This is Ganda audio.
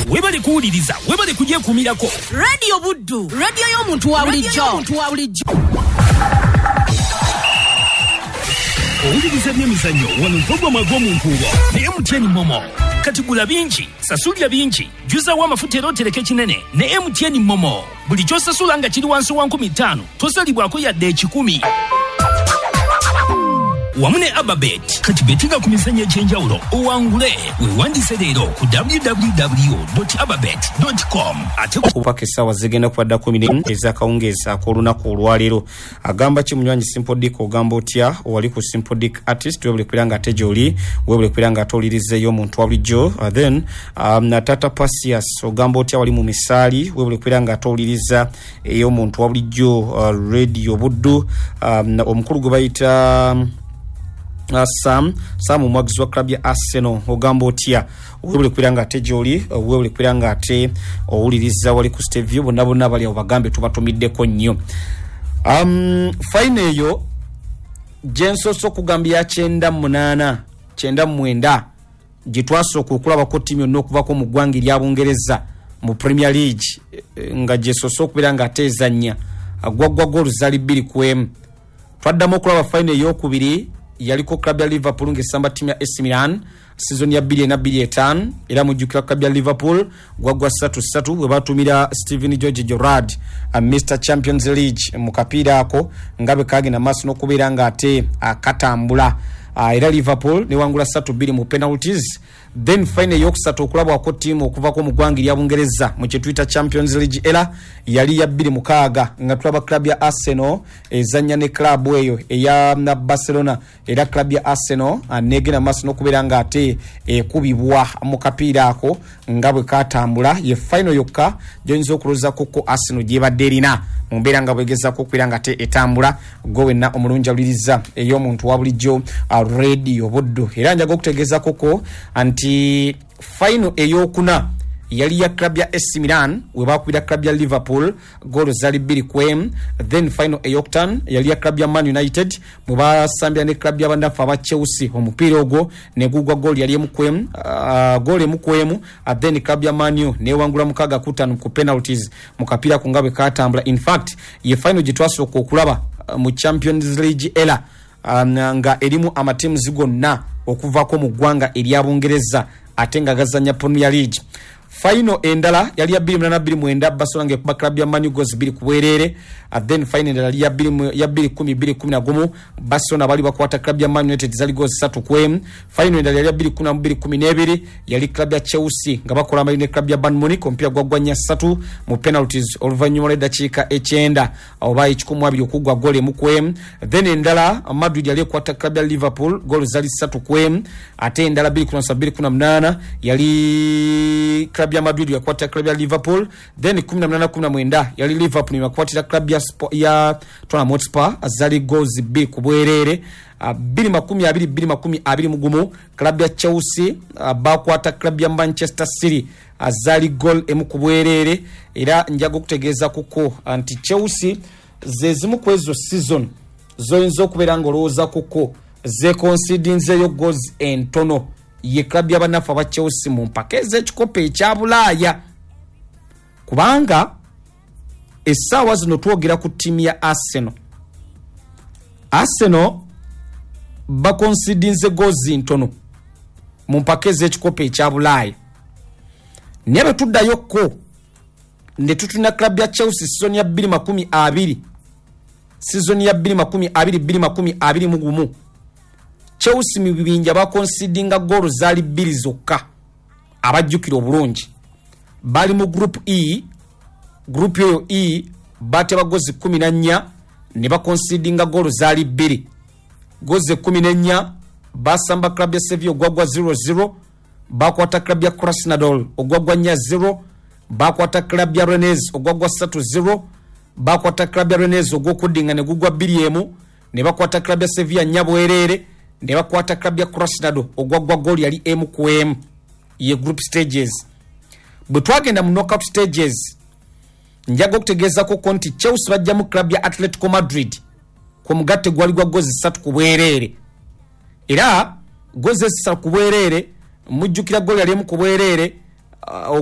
webale kuwuliriza webale kugyekumirako. Radio Buddu, radio y'omuntu wa bulijjo. Owuliriza by'emizannyo wano mpogwa magw'omuntu ne MTN Momo. Kati gula bingi, sasulya bingi, juzawo amafuta era otereke kinene ne MTN Momo. Buli ky'osasula nga kiri wansi wa 15 tosalibwako yadde 10. Wamu ne Ababet kati betinga ku mizannyo egy'enjawulo owangule weewandise leero ku www.ababet.com. ate kupaka essaawa zigenda kubadda 10 ez'akawungeezi ak'olunaku olwaleero. Agamba Kimunywanyi Simple Dick ogamba otya wali ku Simple Dick artist webule kwera nga ate gy'oli webule kwera nga atowulirizeeyo omuntu wa bulijjo. Then Tata Pasias ogamba otya wali mu misaali webule kwera nga atowuliriza ey'omuntu wa bulijjo Radio Buddu. Omukulu gwe bayita Sam omwagizi wa club ya Arsenal ogamba otya webule kwera nga ate gy'oli webule kwera nga ate owuliriza wali ku Stevie bonna bali awo bagambe tubatumiddeko nnyo. Fine eyo gyensoose okugambya 98 gye twasooka okulabako ttiimu yonna okuvako mu ggwanga erya Bungereza mu Premier League nga gyesoose okubeera nga ate ezannya gwaggwa goolu zaali 2-1. Twaddamu okulaba fine ey'okubiri yaliko club ya Liverpool ng'esamba ttiimu ya AC Milan season ya 2025 era mujjukira club ya Liverpool gwaggwa 3-3 bwe batumira Steven Gerrard Mr Champions League mu kapiira ako nga bwe kagenda maaso n'okubeera nga ate akatambula. Era Liverpool ne wangula 3-2 mu penalties. Then fine yokusatu okulabwako ttiimu okuvako mu ggwanga erya Bungereza mu kyetuyita Champions League era yali ya 2-6 nga tulaba club ya Arsenal ezannya ne club eyo eya Barcelona era club ya Arsenal negenda maaso n'okubeera nga ate ekubibwa mu kapiira ako nga bwe katambula. Ye final yokka gy'oyinza okulowooza kuko Arsenal gy'ebadde erina mu mbeera nga bwegezaako okubeera nga ate etambula. Gwe wenna omulungi awuliriza ey'omuntu wa bulijjo Radio Buddu. Era njaga okutegeeza koko anti final ey'okuna yali ya club ya AC Milan we bakubira club ya Liverpool goolo zaali 2-1. Then final ey'okutaano yali ya club ya Man United mwe basambira ne club y'abandafu aba Chelsea omupiira ogwo ne gugwa goolo yali 1-1 goolo 1-1. Then club ya Man U newangula 6-5 ku penalties mu kapiira ku nga bwe katambula. In fact ye final gye twasooka okulaba mu Champions League era nga erimu amatiimu zigonna okuvako mu ggwanga erya Bungereza ate nga gazanya Premier League. Final endala yali ya 2-9 Barcelona ngekuba club ya Man U goals 2 ku bwereere. Then final endala yali ya 2-10 Barcelona bali bakwata club ya Man United zali goals 3-1. Final endala yali ya 2-10 yali club ya Chelsea nga bakola amayine club ya Bayern Munich omupiira gwagwanya 3 mu penalties oluvannyuma lw'eddakiika 9 oba 12 okugwa goal 1-1. Then endala Madrid yali ekwata club ya Liverpool goal zali 3-1 ate endala 2-8 yali club ya Madrid yakwata club ya Liverpool. Then 18-19 yali Liverpool yakwatira club ya Tottenham Hotspur azali goals 2 ku bwereere. 2020 club ya Chelsea bakwata club ya Manchester City azali goal 1 ku bwereere. Era njaga okutegeeza kuko anti Chelsea zezimu ku ezo season zoyinza okubeera ng'olowooza kuko ze concedinzeyo goals entono ye club y'abanafu aba Chelsea mu mpaka ez'ekikopo ekya Bulaaya kubanga essaawa zino twogera ku ttiimu ya Arsenal bakonsidinze gozi ntono mu mpaka ez'ekikopo ekya Bulaaya naye bwe tuddayokko ne tutuna club ya Chelsea season ya 2020 season ya 2020 Chelsea mu bibinja bakonsidinga goal zaali 2 zokka abajjukira obulungi bali mu group E. Group eyo E bate bagozi 14 ne bakonsidinga goal zaali 2 gozi 14 basamba club ya Sevilla ogwagwa 0-0 bakwata club ya Krasnodar ogwagwa 0 bakwata club ya Rennes ogwagwa 3-0 bakwata club ya Rennes ogwokudinga ne gugwa 2-1 ne bakwata club ya Sevilla nyabwerere ne bakwata club ya Krasnodar ogwagwa goal yali 1-1 ye group stages. Bwe twagenda mu knockout stages njaga okutegeeza ko konti Chelsea bajja mu club ya Atletico Madrid ku mugatte gwali gwa gozi 3 ku bwereere era gozi 3 ku bwereere mujjukira goal yali 1 ku bwereere